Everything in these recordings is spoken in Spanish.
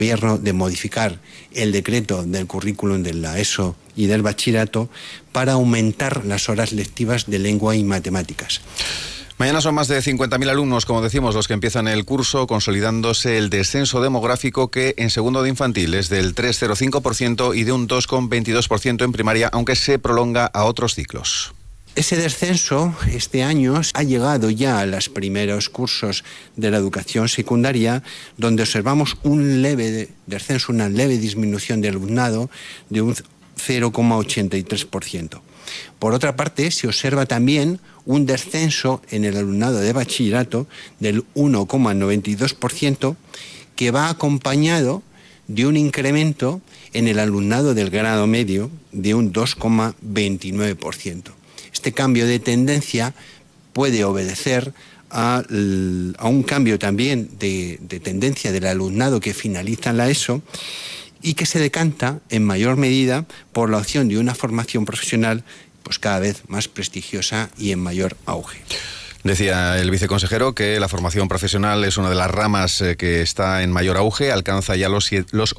Gobierno de modificar el decreto del currículum de la ESO y del bachillerato para aumentar las horas lectivas de lengua y matemáticas. Mañana son más de 50.000 alumnos, como decimos, los que empiezan el curso, consolidándose el descenso demográfico que en segundo de infantil es del 3,05% y de un 2,22% en primaria, aunque se prolonga a otros ciclos. Ese descenso este año ha llegado ya a los primeros cursos de la educación secundaria, donde observamos un leve descenso, una leve disminución del alumnado de un 0,83%. Por otra parte, se observa también un descenso en el alumnado de bachillerato del 1,92%, que va acompañado de un incremento en el alumnado del grado medio de un 2,29%. Este cambio de tendencia puede obedecer a un cambio también de tendencia del alumnado que finaliza la ESO y que se decanta en mayor medida por la opción de una formación profesional pues cada vez más prestigiosa y en mayor auge. Decía el viceconsejero que la formación profesional es una de las ramas que está en mayor auge, alcanza ya los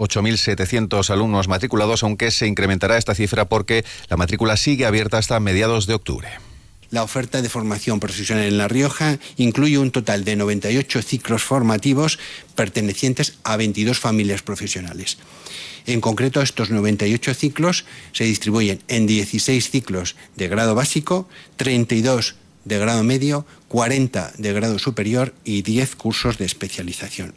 8.700 alumnos matriculados, aunque se incrementará esta cifra porque la matrícula sigue abierta hasta mediados de octubre. La oferta de formación profesional en La Rioja incluye un total de 98 ciclos formativos pertenecientes a 22 familias profesionales. En concreto, estos 98 ciclos se distribuyen en 16 ciclos de grado básico, 32 de grado medio, 40 de grado superior y 10 cursos de especialización.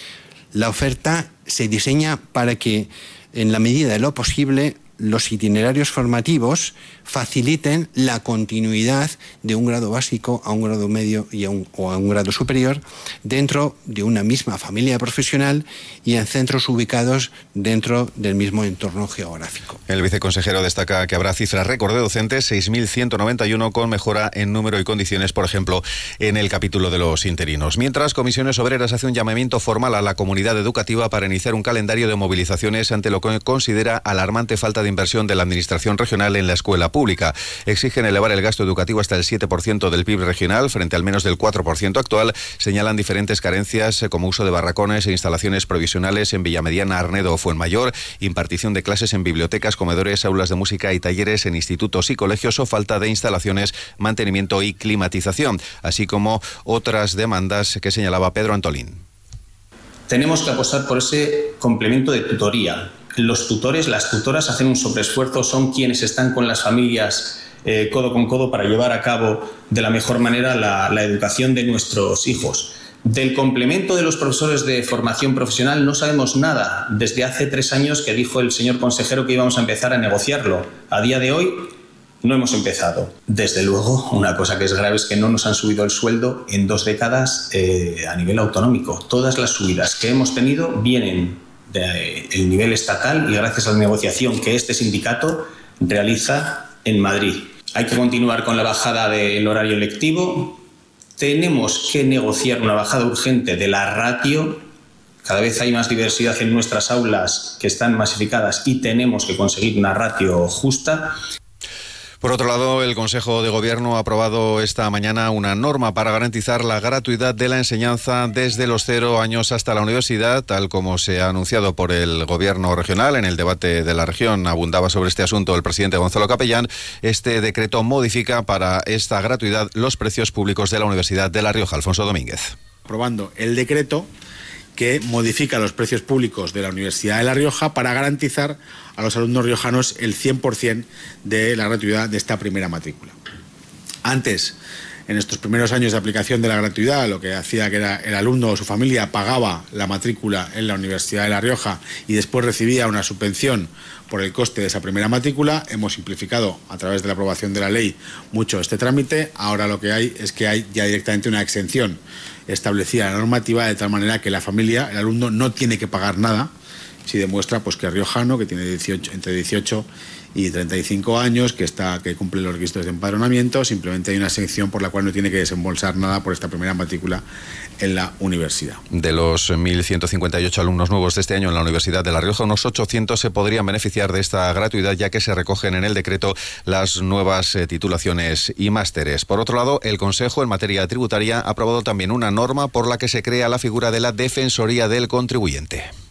La oferta se diseña para que, en la medida de lo posible, los itinerarios formativos faciliten la continuidad de un grado básico a un grado medio o a un grado superior dentro de una misma familia profesional y en centros ubicados dentro del mismo entorno geográfico. El viceconsejero destaca que habrá cifras récord de docentes, 6.191, con mejora en número y condiciones, por ejemplo, en el capítulo de los interinos. Mientras, Comisiones Obreras hace un llamamiento formal a la comunidad educativa para iniciar un calendario de movilizaciones ante lo que considera alarmante falta de inversión de la Administración regional en la escuela pública. Exigen elevar el gasto educativo hasta el 7% del PIB regional, frente al menos del 4% actual. Señalan diferentes carencias como uso de barracones e instalaciones provisionales en Villamediana, Arnedo o Fuenmayor, impartición de clases en bibliotecas, comedores, aulas de música y talleres en institutos y colegios o falta de instalaciones, mantenimiento y climatización, así como otras demandas que señalaba Pedro Antolín. Tenemos que apostar por ese complemento de tutoría. Los tutores, las tutoras hacen un sobreesfuerzo, son quienes están con las familias codo con codo para llevar a cabo de la mejor manera la educación de nuestros hijos. Del complemento de los profesores de formación profesional no sabemos nada. Desde hace 3 años que dijo el señor consejero que íbamos a empezar a negociarlo. A día de hoy no hemos empezado. Desde luego, una cosa que es grave es que no nos han subido el sueldo en 2 décadas a nivel autonómico. Todas las subidas que hemos tenido vienen del nivel estatal y gracias a la negociación que este sindicato realiza en Madrid. Hay que continuar con la bajada del horario lectivo. Tenemos que negociar una bajada urgente de la ratio. Cada vez hay más diversidad en nuestras aulas que están masificadas y tenemos que conseguir una ratio justa. Por otro lado, el Consejo de Gobierno ha aprobado esta mañana una norma para garantizar la gratuidad de la enseñanza desde los 0 años hasta la universidad, tal como se ha anunciado por el Gobierno regional. En el debate de la región abundaba sobre este asunto el presidente Gonzalo Capellán. Este decreto modifica para esta gratuidad los precios públicos de la Universidad de La Rioja. Alfonso Domínguez. Aprobando el decreto que modifica los precios públicos de la Universidad de La Rioja para garantizar a los alumnos riojanos el 100% de la gratuidad de esta primera matrícula. Antes, en estos primeros años de aplicación de la gratuidad, lo que hacía que era el alumno o su familia pagaba la matrícula en la Universidad de La Rioja y después recibía una subvención por el coste de esa primera matrícula. Hemos simplificado a través de la aprobación de la ley mucho este trámite. Ahora lo que hay es que hay ya directamente una exención establecida en la normativa de tal manera que la familia, el alumno, no tiene que pagar nada si demuestra pues que es riojano, que tiene entre 18 y 35 años, que cumple los requisitos de empadronamiento. Simplemente hay una exención por la cual no tiene que desembolsar nada por esta primera matrícula en la universidad. De los 1.158 alumnos nuevos de este año en la Universidad de La Rioja, unos 800 se podrían beneficiar de esta gratuidad, ya que se recogen en el decreto las nuevas titulaciones y másteres. Por otro lado, el Consejo, en materia tributaria, ha aprobado también una norma por la que se crea la figura de la Defensoría del Contribuyente.